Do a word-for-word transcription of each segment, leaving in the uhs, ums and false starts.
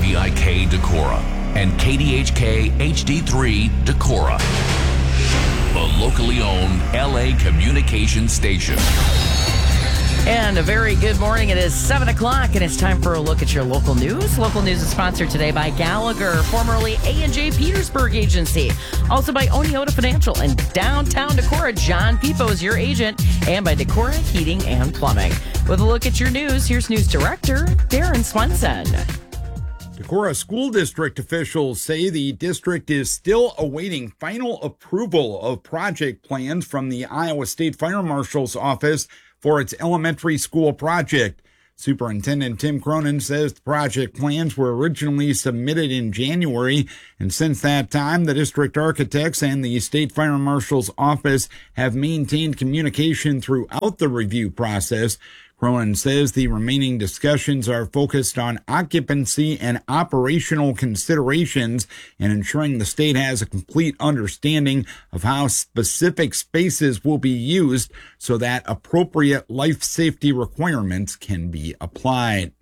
V I K Decorah and K D H K H D three Decorah, the locally owned L A communications station. And a very good morning. It is seven o'clock, and it's time for a look at your local news. Local news is sponsored today by Gallagher, formerly A and J Petersburg Agency. Also by Oneota Financial and downtown Decorah, John Pipo is your agent. And by Decorah Heating and Plumbing. With a look at your news, here's News Director Darren Swenson. Decorah School District officials say the district is still awaiting final approval of project plans from the Iowa State Fire Marshal's office for its elementary school project. Superintendent Tim Cronin says the project plans were originally submitted in January, and since that time, the district architects and the State Fire Marshal's office have maintained communication throughout the review process. Cronin says the remaining discussions are focused on occupancy and operational considerations and ensuring the state has a complete understanding of how specific spaces will be used so that appropriate life safety requirements can be applied.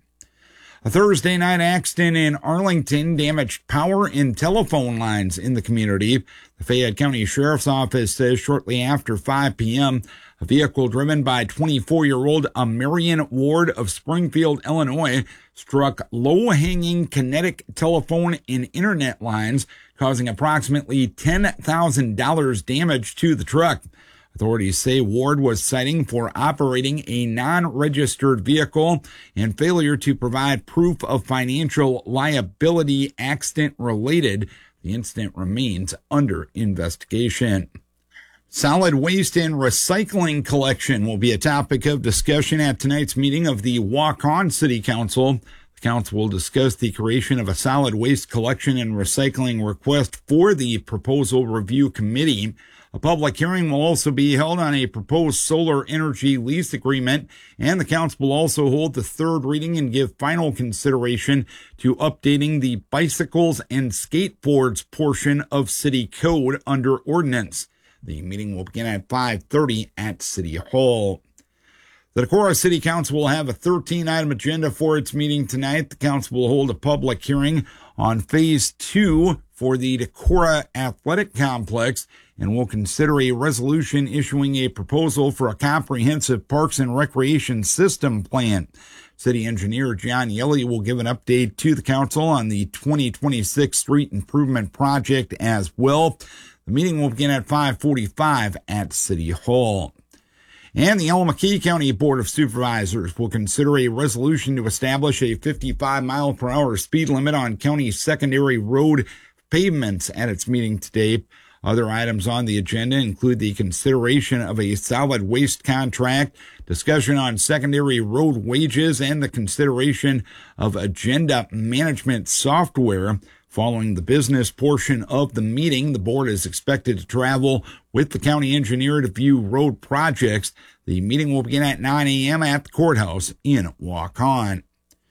A Thursday night accident in Arlington damaged power and telephone lines in the community. The Fayette County Sheriff's Office says shortly after five p.m., a vehicle driven by twenty-four-year-old Marion Ward of Springfield, Illinois, struck low-hanging kinetic telephone and internet lines, causing approximately ten thousand dollars damage to the truck. Authorities say Ward was citing for operating a non-registered vehicle and failure to provide proof of financial liability accident-related. The incident remains under investigation. Solid waste and recycling collection will be a topic of discussion at tonight's meeting of the Waukon City Council. The council will discuss the creation of a solid waste collection and recycling request for the Proposal Review Committee. A public hearing will also be held on a proposed solar energy lease agreement, and the council will also hold the third reading and give final consideration to updating the bicycles and skateboards portion of city code under ordinance. The meeting will begin at five thirty at City Hall. The Decorah City Council will have a thirteen-item agenda for its meeting tonight. The council will hold a public hearing on Phase two for the Decorah Athletic Complex and will consider a resolution issuing a proposal for a comprehensive parks and recreation system plan. City Engineer John Yelly will give an update to the council on the twenty twenty-six street improvement project as well. The meeting will begin at five forty-five at City Hall. And the Alamaquay County Board of Supervisors will consider a resolution to establish a fifty-five mile per hour speed limit on county secondary road pavements at its meeting today. Other items on the agenda include the consideration of a solid waste contract, discussion on secondary road wages, and the consideration of agenda management software. Following the business portion of the meeting, the board is expected to travel with the county engineer to view road projects. The meeting will begin at nine a.m. at the courthouse in Waukon.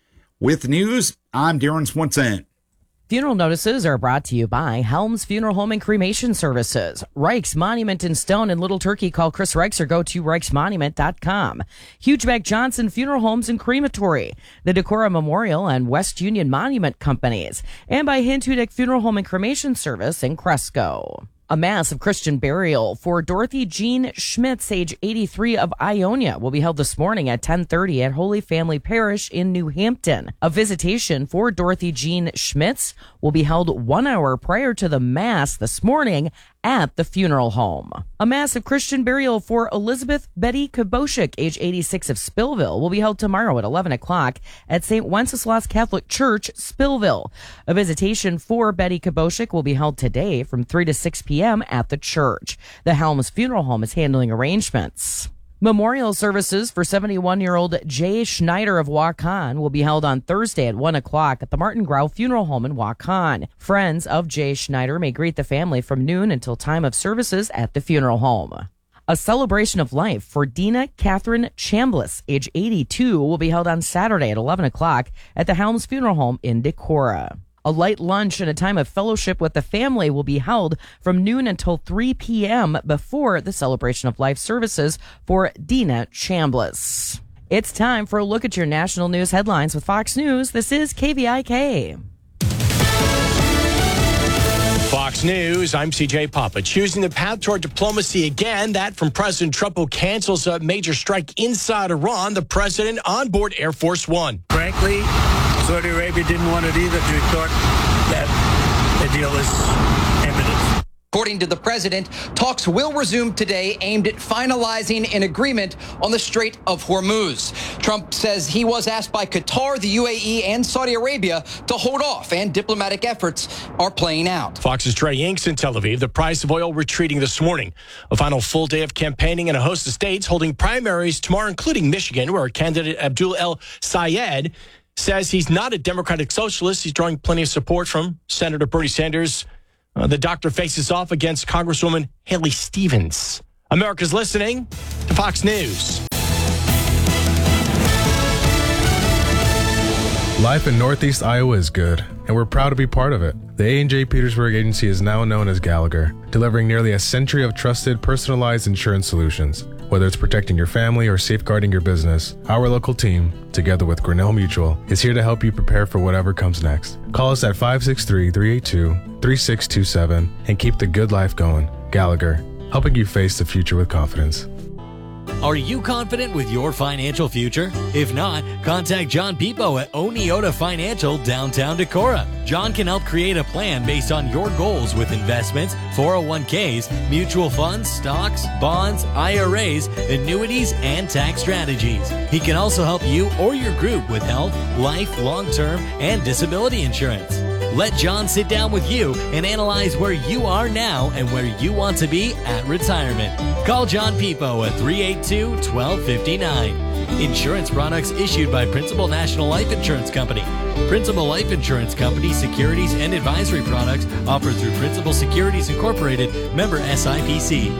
With news, I'm Darren Swenson. Funeral notices are brought to you by Helms Funeral Home and Cremation Services. Reich's Monument in Stone and Little Turkey. Call Chris Reichs or go to reichs monument dot com. Hugeback Johnson Funeral Homes and Crematory. The Decorah Memorial and West Union Monument Companies. And by Hintudick Funeral Home and Cremation Service in Cresco. A mass of Christian burial for Dorothy Jean Schmitz, age eighty-three, of Ionia, will be held this morning at ten thirty at Holy Family Parish in New Hampton. A visitation for Dorothy Jean Schmitz will be held one hour prior to the mass this morning at the funeral home. A massive Christian burial for Elizabeth Betty Kaboshik, age eighty-six, of Spillville, will be held tomorrow at eleven o'clock at Saint Wenceslas Catholic Church, Spillville. A visitation for Betty Kaboshik will be held today from three to six p.m. at the church. The Helms Funeral Home is handling arrangements. Memorial services for seventy-one-year-old Jay Schneider of Waukon will be held on Thursday at one o'clock at the Martin Grau Funeral Home in Waukon. Friends of Jay Schneider may greet the family from noon until time of services at the funeral home. A celebration of life for Dina Catherine Chambliss, age eighty-two, will be held on Saturday at eleven o'clock at the Helms Funeral Home in Decorah. A light lunch and a time of fellowship with the family will be held from noon until three p.m. before the celebration of life services for Dina Chambliss. It's time for a look at your national news headlines with Fox News. This is K V I K. Fox News, I'm C J Papa. Choosing the path toward diplomacy again, that from President Trump, who cancels a major strike inside Iran, the president on board Air Force One. Frankly, Saudi Arabia didn't want it either. They thought that the deal is imminent. According to the president, talks will resume today aimed at finalizing an agreement on the Strait of Hormuz. Trump says he was asked by Qatar, the U A E, and Saudi Arabia to hold off, and diplomatic efforts are playing out. Fox's Trey Inks in Tel Aviv. The price of oil retreating this morning. A final full day of campaigning in a host of states holding primaries tomorrow, including Michigan, where candidate Abdul El Sayed says he's not a Democratic socialist. He's drawing plenty of support from Senator Bernie Sanders. Uh, the doctor faces off against Congresswoman Haley Stevens. America's listening to Fox News. Life in Northeast Iowa is good, and we're proud to be part of it. The A and J Petersburg Agency is now known as Gallagher, delivering nearly a century of trusted, personalized insurance solutions. Whether it's protecting your family or safeguarding your business, our local team, together with Grinnell Mutual, is here to help you prepare for whatever comes next. Call us at five six three, three eight two, three six two seven and keep the good life going. Gallagher, helping you face the future with confidence. Are you confident with your financial future? If not, contact John Pipo at Oneota Financial, downtown Decorah. John can help create a plan based on your goals with investments, four oh one k's, mutual funds, stocks, bonds, I R As, annuities, and tax strategies. He can also help you or your group with health, life, long-term, and disability insurance. Let John sit down with you and analyze where you are now and where you want to be at retirement. Call John Pipo at three eight two, one two five nine. Insurance products issued by Principal National Life Insurance Company. Principal Life Insurance Company securities and advisory products offered through Principal Securities Incorporated, member S I P C.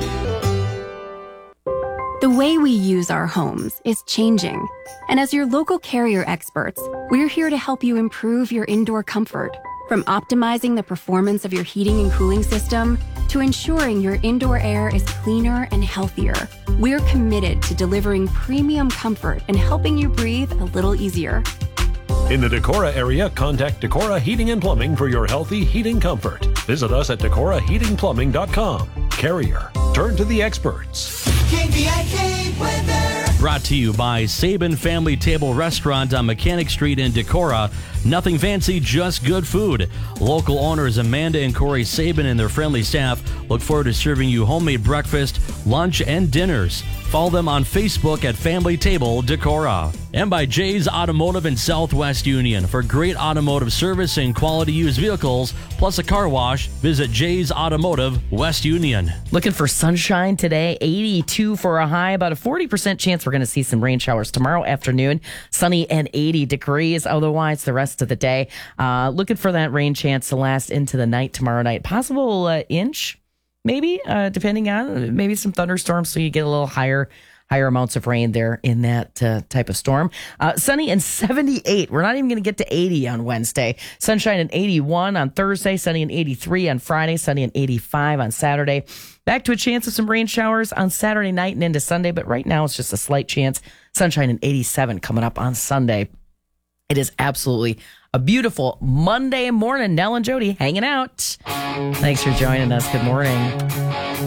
The way we use our homes is changing. And as your local Carrier experts, we're here to help you improve your indoor comfort. From optimizing the performance of your heating and cooling system to ensuring your indoor air is cleaner and healthier, we're committed to delivering premium comfort and helping you breathe a little easier. In the Decorah area, contact Decorah Heating and Plumbing for your healthy heating comfort. Visit us at decorah heating plumbing dot com. Carrier, turn to the experts. K V I K weather. Brought to you by Sabin Family Table Restaurant on Mechanic Street in Decorah. Nothing fancy, just good food. Local owners Amanda and Corey Sabin and their friendly staff look forward to serving you homemade breakfast, lunch, and dinners. Follow them on Facebook at Family Table Decorah. And by Jay's Automotive in Southwest Union. For great automotive service and quality used vehicles, plus a car wash, visit Jay's Automotive West Union. Looking for sunshine today, eighty-two for a high, about a forty percent chance we're going to see some rain showers tomorrow afternoon. Sunny and eighty degrees, otherwise the rest of the day. Uh, looking for that rain chance to last into the night tomorrow night. Possible uh, inch, maybe, uh, depending on maybe some thunderstorms, so you get a little higher higher amounts of rain there in that uh, type of storm. Uh, sunny and seventy-eight. We're not even going to get to eighty on Wednesday. Sunshine and eighty-one on Thursday. Sunny and eighty-three on Friday. Sunny and eighty-five on Saturday. Back to a chance of some rain showers on Saturday night and into Sunday, but right now it's just a slight chance. Sunshine and eighty-seven coming up on Sunday. It is absolutely a beautiful Monday morning. Nell and Jody hanging out. Thanks for joining us. Good morning.